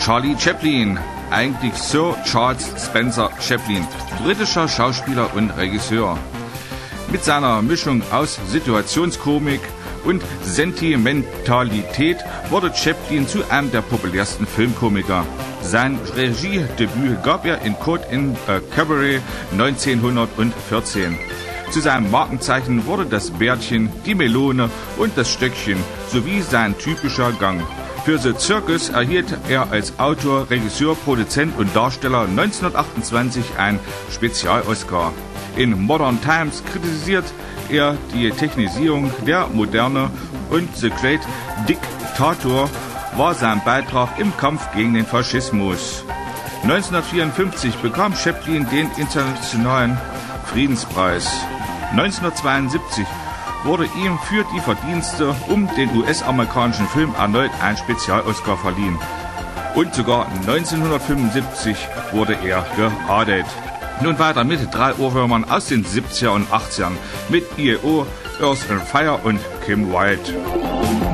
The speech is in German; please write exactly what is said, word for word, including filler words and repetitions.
Charlie Chaplin, eigentlich Sir Charles Spencer Chaplin, britischer Schauspieler und Regisseur. Mit seiner Mischung aus Situationskomik und Sentimentalität wurde Chaplin zu einem der populärsten Filmkomiker. Sein Regiedebüt gab er in Caught in a Cabaret neunzehnhundertvierzehn. Zu seinem Markenzeichen wurde das Bärtchen, die Melone und das Stöckchen sowie sein typischer Gang. Für The Circus erhielt er als Autor, Regisseur, Produzent und Darsteller neunzehnhundertachtundzwanzig einen Spezial-Oscar. In Modern Times kritisiert er die Technisierung der Moderne und The Great Dictator war sein Beitrag im Kampf gegen den Faschismus. neunzehnhundertvierundfünfzig bekam Chaplin den Internationalen Friedenspreis. neunzehnhundertzweiundsiebzig wurde ihm für die Verdienste um den U S-amerikanischen Film erneut ein Spezial-Oscar verliehen. Und sogar neunzehnhundertfünfundsiebzig wurde er geadelt. Nun weiter mit drei Ohrwürmern aus den siebziger und achtzigern mit E L O, Earth and Fire und Kim Wilde.